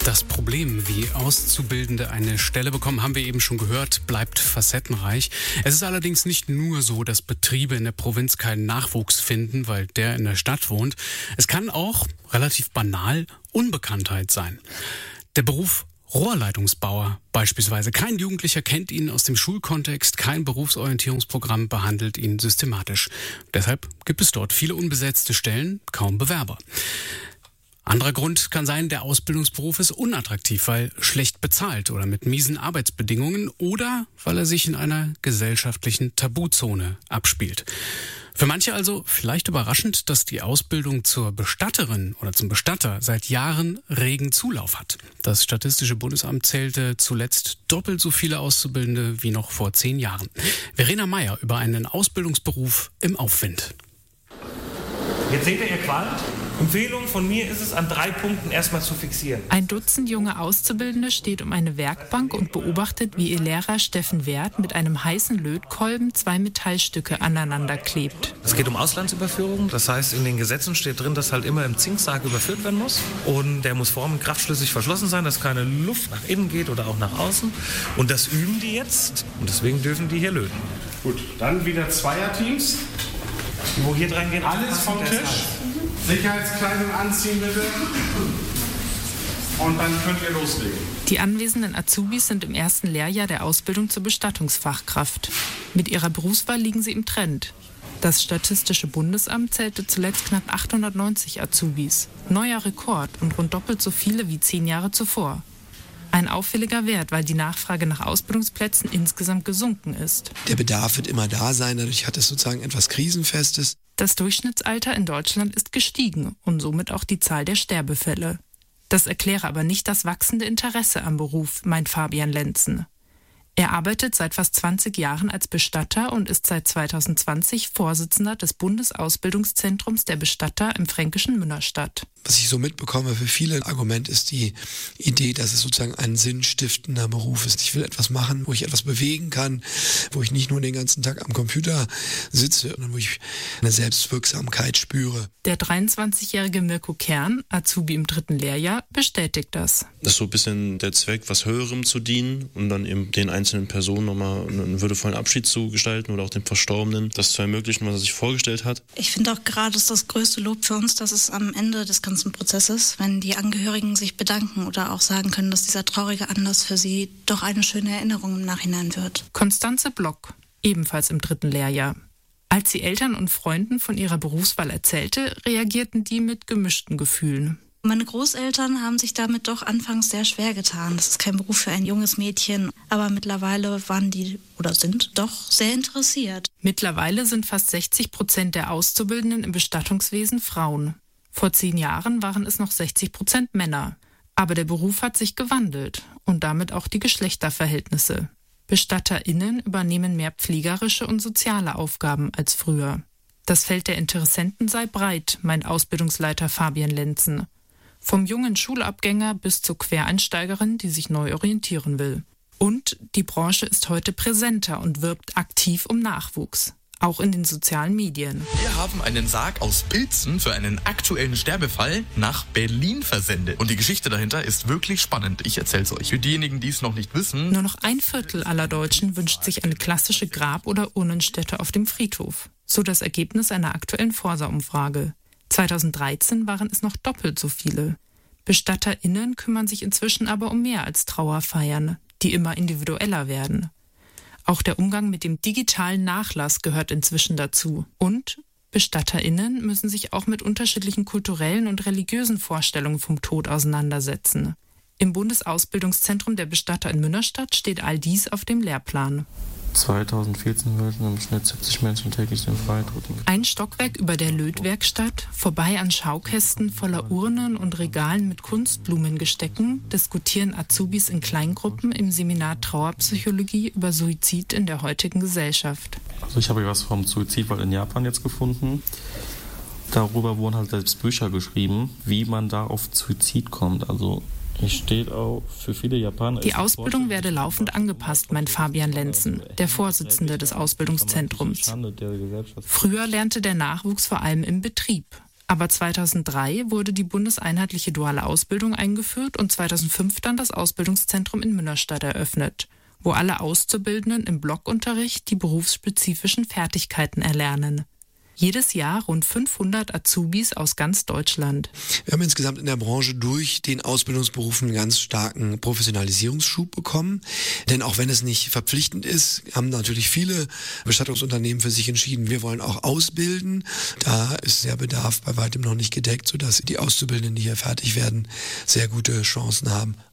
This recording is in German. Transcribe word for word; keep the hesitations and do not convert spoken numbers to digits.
Das Problem, wie Auszubildende eine Stelle bekommen, haben wir eben schon gehört, bleibt facettenreich. Es ist allerdings nicht nur so, dass Betriebe in der Provinz keinen Nachwuchs finden, weil der in der Stadt wohnt. Es kann auch, relativ banal, Unbekanntheit sein. Der Beruf Rohrleitungsbauer beispielsweise. Kein Jugendlicher kennt ihn aus dem Schulkontext, kein Berufsorientierungsprogramm behandelt ihn systematisch. Deshalb gibt es dort viele unbesetzte Stellen, kaum Bewerber. Anderer Grund kann sein, der Ausbildungsberuf ist unattraktiv, weil schlecht bezahlt oder mit miesen Arbeitsbedingungen oder weil er sich in einer gesellschaftlichen Tabuzone abspielt. Für manche also vielleicht überraschend, dass die Ausbildung zur Bestatterin oder zum Bestatter seit Jahren regen Zulauf hat. Das Statistische Bundesamt zählte zuletzt doppelt so viele Auszubildende wie noch vor zehn Jahren. Verena Meyer über einen Ausbildungsberuf im Aufwind. Jetzt seht ihr, ihr qualmt. Empfehlung von mir ist es, an drei Punkten erstmal zu fixieren. Ein Dutzend junge Auszubildende steht um eine Werkbank und beobachtet, wie ihr Lehrer Steffen Wert mit einem heißen Lötkolben zwei Metallstücke aneinander klebt. Es geht um Auslandsüberführung. Das heißt, in den Gesetzen steht drin, dass halt immer im Zinksarg überführt werden muss. Und der muss formen kraftschlüssig verschlossen sein, dass keine Luft nach innen geht oder auch nach außen. Und das üben die jetzt. Und deswegen dürfen die hier löten. Gut, dann wieder Zweierteams. Wo hier dran geht, alles vom Tisch. Sicherheitskleidung anziehen bitte. Und dann könnt ihr loslegen. Die anwesenden Azubis sind im ersten Lehrjahr der Ausbildung zur Bestattungsfachkraft. Mit ihrer Berufswahl liegen sie im Trend. Das Statistische Bundesamt zählte zuletzt knapp achthundertneunzig Azubis. Neuer Rekord und rund doppelt so viele wie zehn Jahre zuvor. Ein auffälliger Wert, weil die Nachfrage nach Ausbildungsplätzen insgesamt gesunken ist. Der Bedarf wird immer da sein, dadurch hat es sozusagen etwas Krisenfestes. Das Durchschnittsalter in Deutschland ist gestiegen und somit auch die Zahl der Sterbefälle. Das erkläre aber nicht das wachsende Interesse am Beruf, meint Fabian Lenzen. Er arbeitet seit fast zwanzig Jahren als Bestatter und ist seit zweitausendzwanzig Vorsitzender des Bundesausbildungszentrums der Bestatter im fränkischen Münnerstadt. Was ich so mitbekomme für viele Argument ist die Idee, dass es sozusagen ein sinnstiftender Beruf ist. Ich will etwas machen, wo ich etwas bewegen kann, wo ich nicht nur den ganzen Tag am Computer sitze, sondern wo ich eine Selbstwirksamkeit spüre. Der dreiundzwanzigjährige Mirko Kern, Azubi im dritten Lehrjahr, bestätigt das. Das ist so ein bisschen der Zweck, was Höherem zu dienen und dann eben den einzelnen Personen nochmal einen würdevollen Abschied zu gestalten oder auch den Verstorbenen, das zu ermöglichen, was er sich vorgestellt hat. Ich finde auch gerade ist das größte Lob für uns, dass es am Ende des ganzen Prozesses, wenn die Angehörigen sich bedanken oder auch sagen können, dass dieser traurige Anlass für sie doch eine schöne Erinnerung im Nachhinein wird. Konstanze Block, ebenfalls im dritten Lehrjahr. Als sie Eltern und Freunden von ihrer Berufswahl erzählte, reagierten die mit gemischten Gefühlen. Meine Großeltern haben sich damit doch anfangs sehr schwer getan. Das ist kein Beruf für ein junges Mädchen, aber mittlerweile waren die oder sind doch sehr interessiert. Mittlerweile sind fast sechzig Prozent der Auszubildenden im Bestattungswesen Frauen. Vor zehn Jahren waren es noch sechzig Prozent Männer. Aber der Beruf hat sich gewandelt und damit auch die Geschlechterverhältnisse. BestatterInnen übernehmen mehr pflegerische und soziale Aufgaben als früher. Das Feld der Interessenten sei breit, meint Ausbildungsleiter Fabian Lenzen. Vom jungen Schulabgänger bis zur Quereinsteigerin, die sich neu orientieren will. Und die Branche ist heute präsenter und wirbt aktiv um Nachwuchs. Auch in den sozialen Medien. Wir haben einen Sarg aus Pilzen für einen aktuellen Sterbefall nach Berlin versendet. Und die Geschichte dahinter ist wirklich spannend. Ich erzähl's euch. Für diejenigen, die es noch nicht wissen. Nur noch ein Viertel aller Deutschen wünscht sich eine klassische Grab- oder Urnenstätte auf dem Friedhof. So das Ergebnis einer aktuellen Forsa-Umfrage. zweitausenddreizehn waren es noch doppelt so viele. BestatterInnen kümmern sich inzwischen aber um mehr als Trauerfeiern, die immer individueller werden. Auch der Umgang mit dem digitalen Nachlass gehört inzwischen dazu. Und BestatterInnen müssen sich auch mit unterschiedlichen kulturellen und religiösen Vorstellungen vom Tod auseinandersetzen. Im Bundesausbildungszentrum der Bestatter in Münnerstadt steht all dies auf dem Lehrplan. zweitausendvierzehn würden im Schnitt siebzig Menschen täglich den Freitod. Ein Stockwerk über der Lötwerkstatt, vorbei an Schaukästen voller Urnen und Regalen mit Kunstblumengestecken, diskutieren Azubis in Kleingruppen im Seminar Trauerpsychologie über Suizid in der heutigen Gesellschaft. Also ich habe hier was vom Suizidwald in Japan jetzt gefunden. Darüber wurden halt selbst Bücher geschrieben, wie man da auf Suizid kommt. Also es steht auch für viele Japaner. Die Ausbildung werde laufend angepasst, meint Fabian Lenzen, der Vorsitzende des Ausbildungszentrums. Früher lernte der Nachwuchs vor allem im Betrieb. Aber zweitausenddrei wurde die bundeseinheitliche duale Ausbildung eingeführt und zweitausendfünf dann das Ausbildungszentrum in Münnerstadt eröffnet, wo alle Auszubildenden im Blockunterricht die berufsspezifischen Fertigkeiten erlernen. Jedes Jahr rund fünfhundert Azubis aus ganz Deutschland. Wir haben insgesamt in der Branche durch den Ausbildungsberufen einen ganz starken Professionalisierungsschub bekommen. Denn auch wenn es nicht verpflichtend ist, haben natürlich viele Bestattungsunternehmen für sich entschieden, wir wollen auch ausbilden. Da ist der Bedarf bei weitem noch nicht gedeckt, sodass die Auszubildenden, die hier fertig werden, sehr gute Chancen haben.